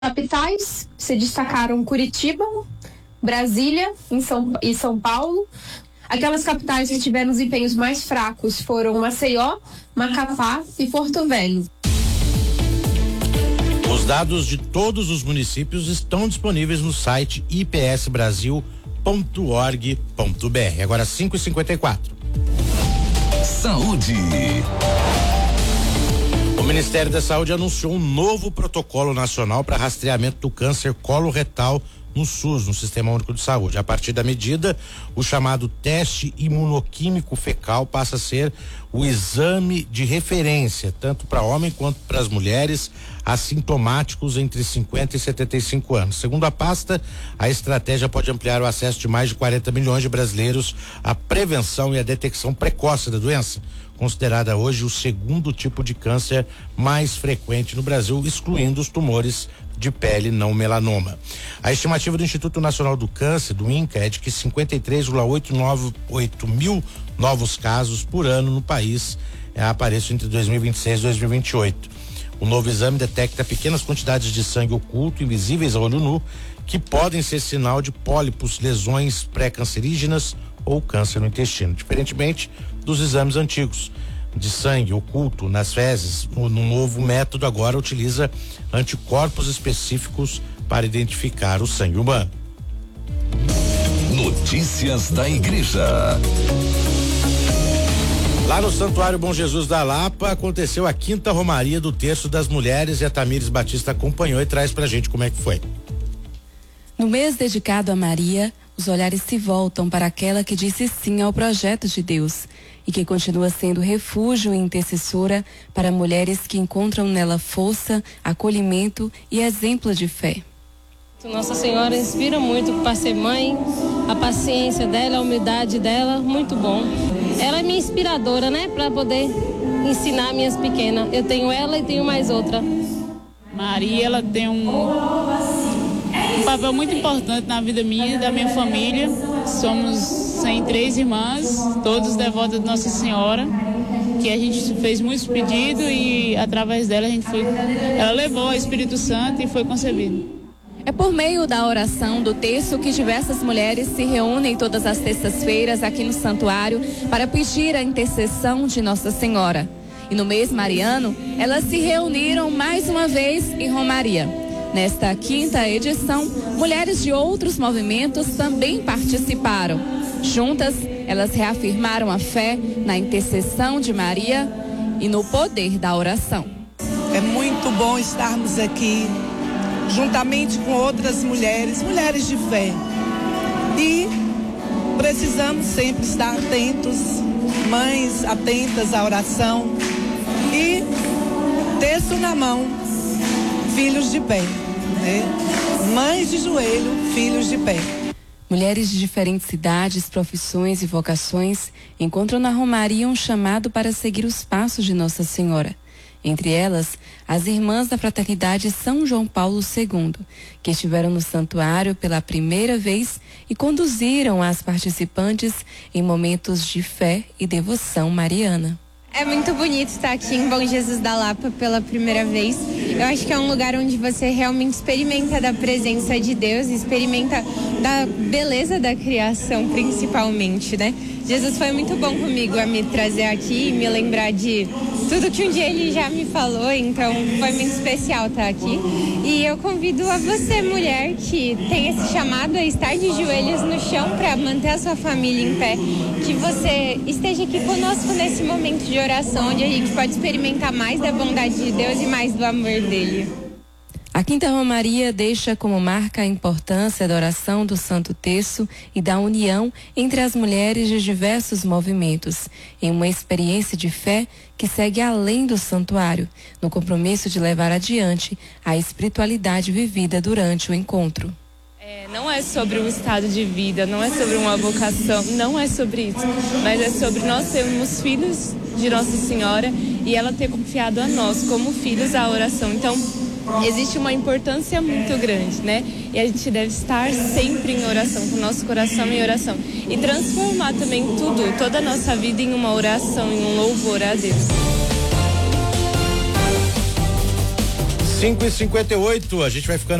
Capitais se destacaram Curitiba, Brasília e São Paulo. Aquelas capitais que tiveram os empenhos mais fracos foram Maceió, Macapá e Porto Velho. Os dados de todos os municípios estão disponíveis no site ipsbrasil.org.br. Agora 5h54. Saúde. O Ministério da Saúde anunciou um novo protocolo nacional para rastreamento do câncer coloretal no SUS, no Sistema Único de Saúde. A partir da medida, o chamado teste imunoquímico fecal passa a ser o exame de referência, tanto para homem quanto para as mulheres assintomáticos entre 50 e 75 anos. Segundo a pasta, a estratégia pode ampliar o acesso de mais de 40 milhões de brasileiros à prevenção e à detecção precoce da doença, considerada hoje o segundo tipo de câncer mais frequente no Brasil, excluindo os tumores de pele não melanoma. A estimativa do Instituto Nacional do Câncer, do INCA, é de que 53,8 mil novos casos por ano no país apareçam entre 2026 e 2028. O novo exame detecta pequenas quantidades de sangue oculto, invisíveis a olho nu, que podem ser sinal de pólipos, lesões pré-cancerígenas ou câncer no intestino, diferentemente dos exames antigos de sangue oculto nas fezes. No novo método agora utiliza anticorpos específicos para identificar o sangue humano. Notícias da Igreja. Lá no Santuário Bom Jesus da Lapa aconteceu a 5ª Romaria do Terço das Mulheres e a Tamires Batista acompanhou e traz pra gente como é que foi. No mês dedicado a Maria, os olhares se voltam para aquela que disse sim ao projeto de Deus e que continua sendo refúgio e intercessora para mulheres que encontram nela força, acolhimento e exemplo de fé. Nossa Senhora inspira muito para ser mãe, a paciência dela, a humildade dela, muito bom. Ela é minha inspiradora, né, para poder ensinar minhas pequenas. Eu tenho ela e tenho mais outra. Maria, ela tem um papel muito importante na vida minha e da minha família. Somos 3 irmãs, todos devotas de Nossa Senhora, que a gente fez muitos pedidos e através dela ela levou o Espírito Santo e foi concebido. É por meio da oração do terço que diversas mulheres se reúnem todas as terças-feiras aqui no santuário para pedir a intercessão de Nossa Senhora. E no mês mariano, elas se reuniram mais uma vez em romaria. Nesta 5ª edição, mulheres de outros movimentos também participaram. Juntas, elas reafirmaram a fé na intercessão de Maria e no poder da oração. É muito bom estarmos aqui, juntamente com outras mulheres de fé. E precisamos sempre estar atentos, mães atentas à oração e terço na mão, filhos de pé, né? Mães de joelho, filhos de pé. Mulheres de diferentes idades, profissões e vocações encontram na Romaria um chamado para seguir os passos de Nossa Senhora. Entre elas, as irmãs da Fraternidade São João Paulo II, que estiveram no santuário pela primeira vez e conduziram as participantes em momentos de fé e devoção mariana. É muito bonito estar aqui em Bom Jesus da Lapa pela primeira vez. Eu acho que é um lugar onde você realmente experimenta da presença de Deus, experimenta da beleza da criação, principalmente, né? Jesus foi muito bom comigo a me trazer aqui e me lembrar de tudo que um dia ele já me falou, então foi muito especial estar aqui. E eu convido a você, mulher, que tem esse chamado a estar de joelhos no chão para manter a sua família em pé, que você esteja aqui conosco nesse momento de oração, onde a gente pode experimentar mais da bondade de Deus e mais do amor dele. A 5ª Romaria deixa como marca a importância da oração do Santo Terço e da união entre as mulheres de diversos movimentos, em uma experiência de fé que segue além do santuário, no compromisso de levar adiante a espiritualidade vivida durante o encontro. Não é sobre o estado de vida, não é sobre uma vocação, não é sobre isso, mas é sobre nós sermos filhos de Nossa Senhora e ela ter confiado a nós como filhos a oração. Então, existe uma importância muito grande, né? E a gente deve estar sempre em oração, com o nosso coração em oração. E transformar também toda a nossa vida em uma oração, em um louvor a Deus. 5h58, a gente vai ficando